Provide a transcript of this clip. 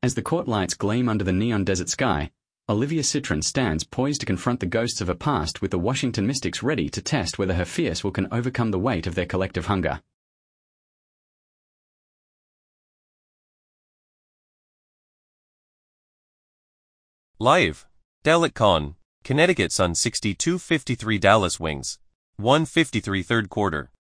As the court lights gleam under the neon desert sky, Olivia Citron stands poised to confront the ghosts of her past with the Washington Mystics ready to test whether her fierce will can overcome the weight of their collective hunger. Live. Dalek Con, Connecticut Sun 62-53 Dallas Wings. 1:53 third quarter.